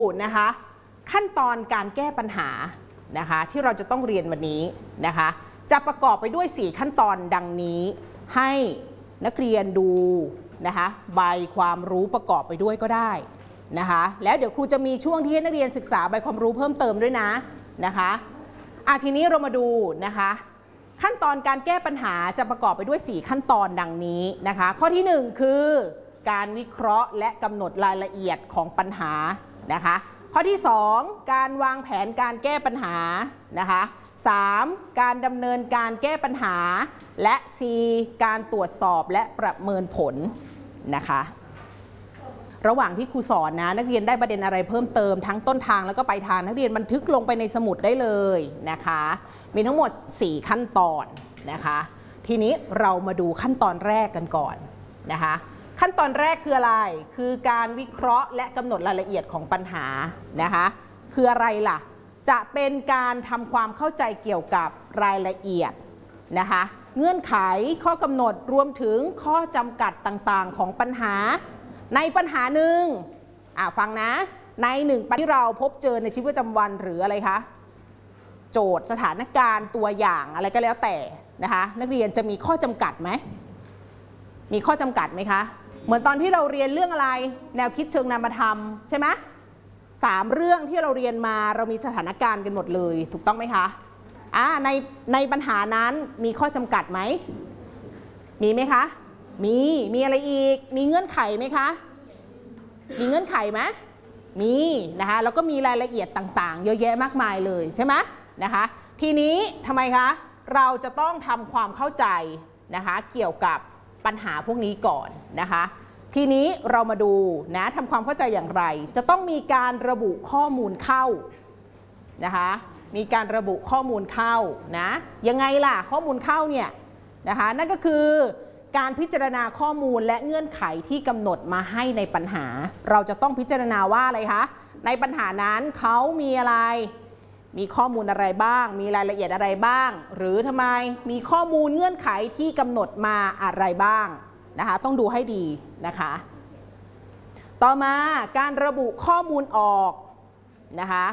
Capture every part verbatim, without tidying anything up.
นะคะขั้นตอนการแก้ปัญหานะคะที่เราจะต้องเรียนวันนี้นะคะจะประกอบไปด้วยสี่ขั้นตอนดังนี้ให้นักเรียนดูนะคะใบความรู้ประกอบไปด้วยก็ได้นะคะแล้วเดี๋ยวครูจะมีช่วงที่ให้นักเรียนศึกษาใบความรู้เพิ่มเติมด้วยนะนะคะอ่ะทีนี้เรามาดูนะคะขั้นตอนการแก้ปัญหาจะประกอบไปด้วยสี่ขั้นตอนดังนี้นะคะข้อที่หนึ่งคือการวิเคราะห์และกำหนดรายละเอียดของปัญหานะคะข้อที่สองการวางแผนการแก้ปัญหานะคะสามการดำเนินการแก้ปัญหาและสี่การตรวจสอบและประเมินผลนะคะระหว่างที่ครูสอนนะนักเรียนได้ประเด็นอะไรเพิ่มเติมทั้งต้นทางแล้วก็ปลายทางนักเรียนบันทึกลงไปในสมุดได้เลยนะคะมีทั้งหมดสี่ขั้นตอนนะคะทีนี้เรามาดูขั้นตอนแรกกันก่อนนะคะขั้นตอนแรกคืออะไรคือการวิเคราะห์และกำหนดรายละเอียดของปัญหานะคะคืออะไรล่ะจะเป็นการทำความเข้าใจเกี่ยวกับรายละเอียดนะคะเงื่อนไขข้อกำหนดรวมถึงข้อจำกัดต่างๆของปัญหาในปัญหาหนึ่งอ่ะฟังนะในหนึ่งปัญหาที่เราพบเจอในชีวิตประจำวันหรืออะไรคะโจทย์สถานการณ์ตัวอย่างอะไรก็แล้วแต่นะคะนักเรียนจะมีข้อจำกัดไหมมีข้อจำกัดไหมคะเหมือนตอนที่เราเรียนเรื่องอะไรแนวคิดเชิงนามธรรมใช่ไหมสามเรื่องที่เราเรียนมาเรามีสถานการณ์กันหมดเลยถูกต้องไหมคะอ่าในในปัญหานั้นมีข้อจำกัดไหมมีไหมคะมีมีอะไรอีกมีเงื่อนไขไหมคะมีเงื่อนไขไหมมีนะคะแล้วก็มีรายละเอียดต่างๆเยอะแยะมากมายเลยใช่ไหมนะคะทีนี้ทำไมคะเราจะต้องทำความเข้าใจนะคะเกี่ยวกับปัญหาพวกนี้ก่อนนะคะทีนี้เรามาดูนะทำความเข้าใจอย่างไรจะต้องมีการระบุข้อมูลเข้านะคะมีการระบุข้อมูลเข้านะยังไงล่ะข้อมูลเข้าเนี่ยนะคะนั่นก็คือการพิจารณาข้อมูลและเงื่อนไขที่กำหนดมาให้ในปัญหาเราจะต้องพิจารณาว่าอะไรคะในปัญหานั้นเขามีอะไรมีข้อมูลอะไรบ้างมีรายละเอียดอะไรบ้างหรือทำไมมีข้อมูลเงื่อนไขที่กำหนดมาอะไรบ้างนะคะต้องดูให้ดีนะคะต่อมาการระบุข้อมูลออกนะคะ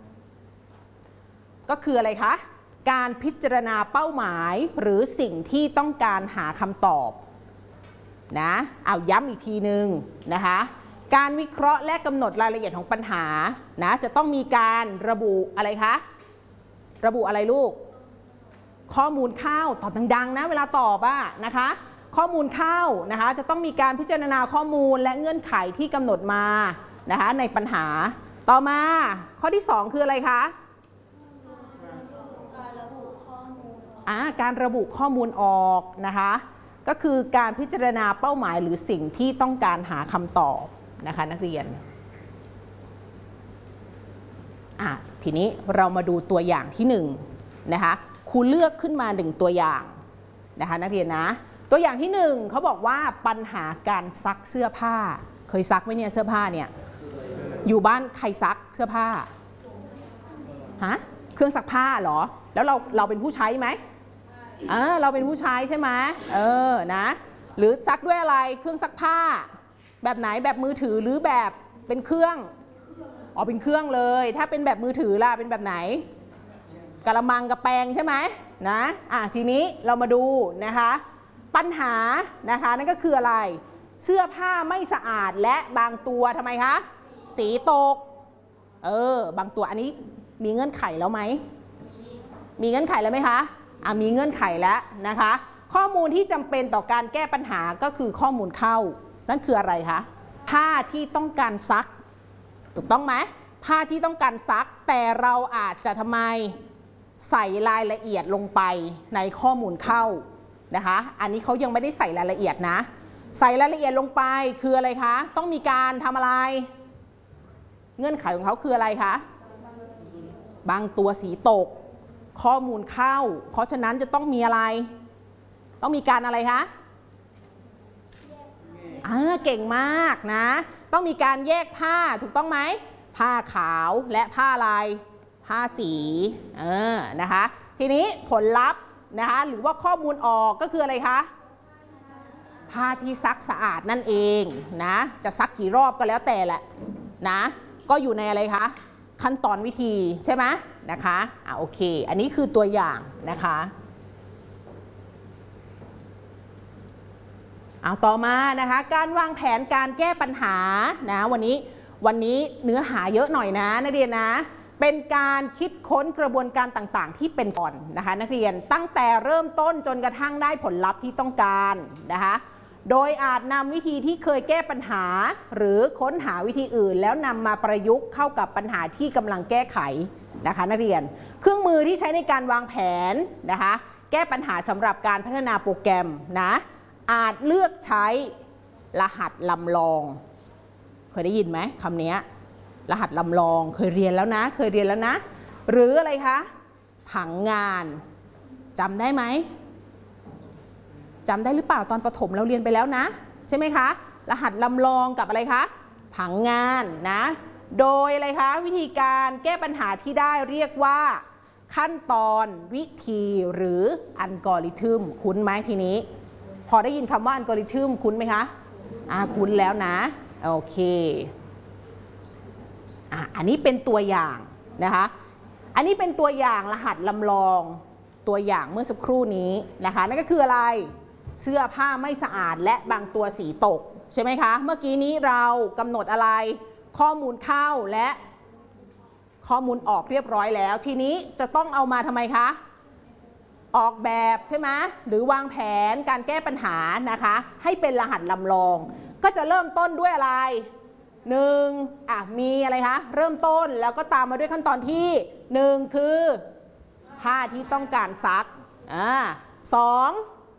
ก็คืออะไรคะการพิจารณาเป้าหมายหรือสิ่งที่ต้องการหาคำตอบนะเอาย้ำอีกทีนึงนะคะการวิเคราะห์และกำหนดรายละเอียดของปัญหานะจะต้องมีการระบุอะไรคะระบุอะไรลูกข้อมูลเข้าตอบดังๆนะเวลาตอบอะนะคะข้อมูลเข้านะคะจะต้องมีการพิจารณาข้อมูลและเงื่อนไขที่กำหนดมานะคะในปัญหาต่อมาข้อที่สองคืออะไรคะการระบุข้อมูลออกนะคะก็คือการพิจารณาเป้าหมายหรือสิ่งที่ต้องการหาคำตอบนะคะนักเรียนอ่ะทีนี้เรามาดูตัวอย่างที่หนึ่งนะคะครูเลือกขึ้นมาหนึ่งตัวอย่างนะคะนักเรียนนะตัวอย่างที่หนึ่งเขาบอกว่าปัญหาการซักเสื้อผ้าเคยซักไหมเนี่ยเสื้อผ้าเนี่ยอยู่บ้านใครซักเสื้อผ้าฮะเครื่องซักผ้าเหรอแล้วเราเราเป็นผู้ใช้ไหมเออเราเป็นผู้ใช้ใช่ไหมเออนะหรือซักด้วยอะไรเครื่องซักผ้าแบบไหนแบบมือถือหรือแบบเป็นเครื่องอ๋อเป็นเครื่องเลยถ้าเป็นแบบมือถือล่ะเป็นแบบไหนกระมังกระแปงใช่ไหมนะอ่ะทีนี้เรามาดูนะคะปัญหานะคะนั่นก็คืออะไรเสื้อผ้าไม่สะอาดและบางตัวทำไมคะสีตกเออบางตัวอันนี้มีเงื่อนไขแล้วไหมมีเงื่อนไขแล้วไหมคะอ่ะมีเงื่อนไขแล้วนะคะข้อมูลที่จำเป็นต่อการแก้ปัญหาก็คือข้อมูลเข้านั่นคืออะไรคะผ้าที่ต้องการซักถูกต้องไหมผ้าที่ต้องการซักแต่เราอาจจะทำไมใส่รายละเอียดลงไปในข้อมูลเข้านะคะอันนี้เขายังไม่ได้ใส่รายละเอียดนะใส่รายละเอียดลงไปคืออะไรคะต้องมีการทำอะไรเงื่อนไขของเขาคืออะไรคะบางตัวสีตกข้อมูลเข้าเพราะฉะนั้นจะต้องมีอะไรต้องมีการอะไรคะอ่าเก่งมากนะต้องมีการแยกผ้าถูกต้องไหมผ้าขาวและผ้าลายผ้าสีเออนะคะทีนี้ผลลัพธ์นะคะหรือว่าข้อมูลออกก็คืออะไรคะผ้าที่ซักสะอาดนั่นเองนะจะซักกี่รอบก็แล้วแต่แหละนะก็อยู่ในอะไรคะขั้นตอนวิธีใช่ไหมนะคะอ่ะโอเคอันนี้คือตัวอย่างนะคะเอาต่อมานะคะการวางแผนการแก้ปัญหานะวันนี้วันนี้เนื้อหาเยอะหน่อยนะนักเรียนนะเป็นการคิดค้นกระบวนการต่างๆที่เป็นก่อนนะคะนักเรียนตั้งแต่เริ่มต้นจนกระทั่งได้ผลลัพธ์ที่ต้องการนะคะโดยอาจนำวิธีที่เคยแก้ปัญหาหรือค้นหาวิธีอื่นแล้วนำมาประยุกต์เข้ากับปัญหาที่กำลังแก้ไขนะคะนักเรียนเครื่องมือที่ใช้ในการวางแผนนะคะแก้ปัญหาสำหรับการพัฒนาโปรแกรมนะอาจเลือกใช้รหัสลำลองเคยได้ยินไหมคำนี้รหัสลำลองเคยเรียนแล้วนะเคยเรียนแล้วนะหรืออะไรคะผังงานจำได้ไหมจำได้หรือเปล่าตอนประถมเราเรียนไปแล้วนะใช่ไหมคะรหัสลำลองกับอะไรคะผังงานนะโดยอะไรคะวิธีการแก้ปัญหาที่ได้เรียกว่าขั้นตอนวิธีหรืออัลกอริทึมคุ้นไหมทีนี้พอได้ยินคำว่าอัลกอริทึมคุ้นไหมคะอ่าคุ้นแล้วนะโอเคอ่ะอันนี้เป็นตัวอย่างนะคะอันนี้เป็นตัวอย่างรหัสลำลองตัวอย่างเมื่อสักครู่นี้นะคะนั่นก็คืออะไรเสื้อผ้าไม่สะอาดและบางตัวสีตกใช่ไหมคะเมื่อกี้นี้เรากำหนดอะไรข้อมูลเข้าและข้อมูลออกเรียบร้อยแล้วทีนี้จะต้องเอามาทำไมคะออกแบบใช่ไหมหรือวางแผนการแก้ปัญหานะคะให้เป็นรหัสลำลองก็จะเริ่มต้นด้วยอะไรหนึ่งอ่ะมีอะไรคะเริ่มต้นแล้วก็ตามมาด้วยขั้นตอนที่หนึ่งคือผ้าที่ต้องการซักอ่าสอง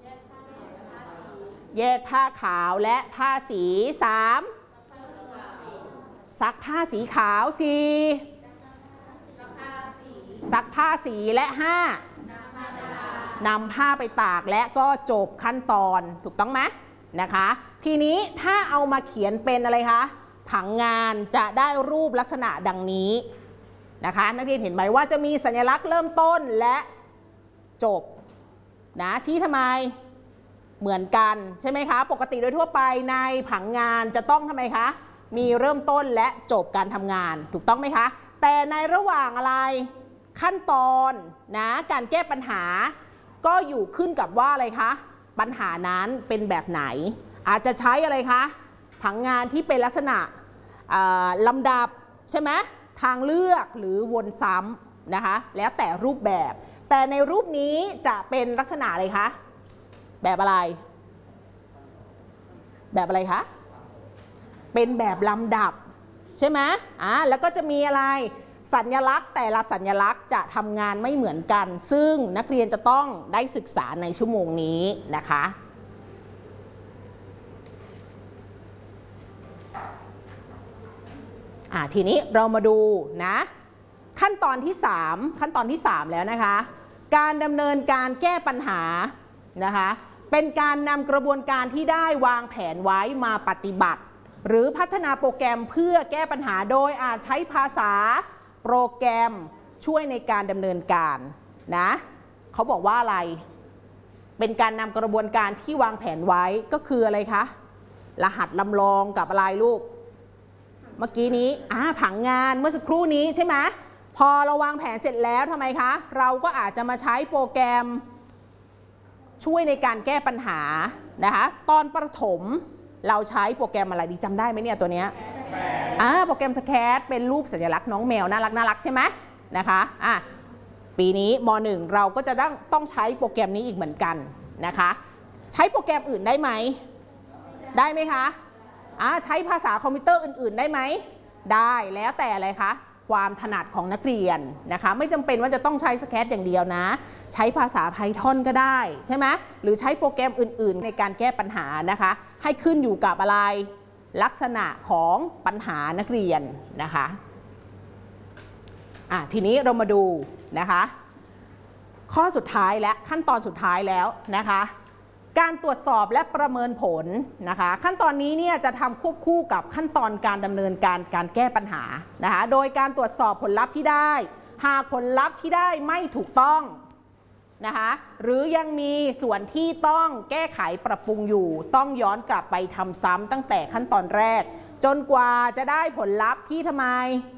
แยกผ้าขาวและผ้าสีสามซักผ้าสีขาวสี่ซักผ้าสีและห้านำผ้าไปตากและก็จบขั้นตอนถูกต้องไหมนะคะทีนี้ถ้าเอามาเขียนเป็นอะไรคะผังงานจะได้รูปลักษณะดังนี้นะคะนักเรียนเห็นไหมว่าจะมีสัญลักษณ์เริ่มต้นและจบนะที่ทำไมเหมือนกันใช่ไหมคะปกติโดยทั่วไปในผังงานจะต้องทำไมคะมีเริ่มต้นและจบการทำงานถูกต้องไหมคะแต่ในระหว่างอะไรขั้นตอนนะการแก้ปัญหาก็อยู่ขึ้นกับว่าอะไรคะปัญหานั้นเป็นแบบไหนอาจจะใช้อะไรคะผังงานที่เป็นลักษณะลำดับใช่ไหมทางเลือกหรือวนซ้ำนะคะแล้วแต่รูปแบบแต่ในรูปนี้จะเป็นลักษณะอะไรคะแบบอะไรแบบอะไรคะเป็นแบบลำดับใช่ไหมอ่าแล้วก็จะมีอะไรสัญลักษณ์แต่ละสัญลักษณ์จะทำงานไม่เหมือนกันซึ่งนักเรียนจะต้องได้ศึกษาในชั่วโมงนี้นะคะอ่าทีนี้เรามาดูนะขั้นตอนที่สามขั้นตอนที่สามแล้วนะคะการดำเนินการแก้ปัญหานะคะเป็นการนำกระบวนการที่ได้วางแผนไว้มาปฏิบัติหรือพัฒนาโปรแกรมเพื่อแก้ปัญหาโดยอาจใช้ภาษาโปรแกรมช่วยในการดำเนินการนะเขาบอกว่าอะไรเป็นการนำกระบวนการที่วางแผนไว้ก็คืออะไรคะรหัสลำลองกับอะไรลูกเมื่อกี้นี้อ่าผังงานเมื่อสักครู่นี้ใช่ไหมพอเราวางแผนเสร็จแล้วทำไมคะเราก็อาจจะมาใช้โปรแกรมช่วยในการแก้ปัญหานะคะตอนประถมเราใช้โปรแกรมอะไรดีจำได้ไหมเนี่ยตัวเนี้ยอ่าโปรแกรมสแคทเป็นรูปสัญลักษณ์น้องแมวน่ารักน่ารักใช่ไหมนะคะอ่ะปีนี้ม หนึ่งเราก็จะต้องต้องใช้โปรแกรมนี้อีกเหมือนกันนะคะใช้โปรแกรมอื่นได้ไหมได้ไหมคะอ่าใช้ภาษาคอมพิวเตอร์อื่นๆได้ไหมได้แล้วแต่อะไรคะความถนัดของนักเรียนนะคะไม่จำเป็นว่าจะต้องใช้สแคทอย่างเดียวนะใช้ภาษา Python ก็ได้ใช่ไหมหรือใช้โปรแกรมอื่นๆในการแก้ปัญหานะคะให้ขึ้นอยู่กับอะไรลักษณะของปัญหานักเรียนนะคะอ่ะทีนี้เรามาดูนะคะข้อสุดท้ายและขั้นตอนสุดท้ายแล้วนะคะการตรวจสอบและประเมินผลนะคะขั้นตอนนี้เนี่ยจะทำควบคู่กับขั้นตอนการดำเนินการการแก้ปัญหานะคะโดยการตรวจสอบผลลัพธ์ที่ได้หากผลลัพธ์ที่ได้ไม่ถูกต้องนะคะหรือยังมีส่วนที่ต้องแก้ไขปรับปรุงอยู่ต้องย้อนกลับไปทำซ้ำตั้งแต่ขั้นตอนแรกจนกว่าจะได้ผลลัพธ์ที่ทำไม